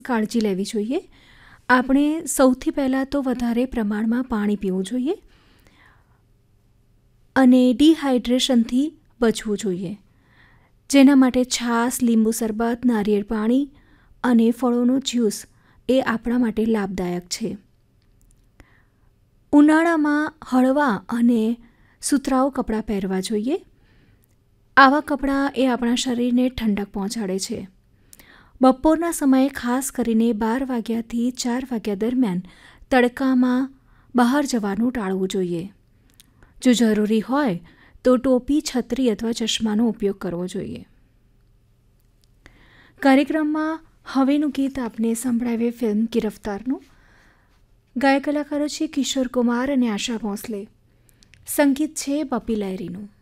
કાળજી લેવી જોઈએ. આપણે સૌથી પહેલાં તો વધારે પ્રમાણમાં પાણી પીવું જોઈએ અને ડિહાઇડ્રેશનથી બચવું જોઈએ, જેના માટે છાશ, લીંબુ શરબત, નારિયેળ પાણી અને ફળોનો જ્યુસ એ આપણા માટે લાભદાયક છે. ઉનાળામાં હળવા અને સુતરાઉ કપડાં પહેરવા જોઈએ. આવા કપડાં એ આપણા શરીરને ઠંડક પહોંચાડે છે. બપોરના સમયે ખાસ કરીને 12 વાગ્યાથી 4 વાગ્યા દરમિયાન તડકામાં બહાર જવાનું ટાળવું જોઈએ. જો જરૂરી હોય તો ટોપી, છત્રી અથવા ચશ્માનો ઉપયોગ કરવો જોઈએ. કાર્યક્રમમાં હવેનું ગીત આપને સંભળાવે ફિલ્મ ગિરફ્તારનું. ગાયક કલાકારો છે કિશોર કુમાર અને આશા ભોંસલે. સંગીત છે બપી લહેરીનું.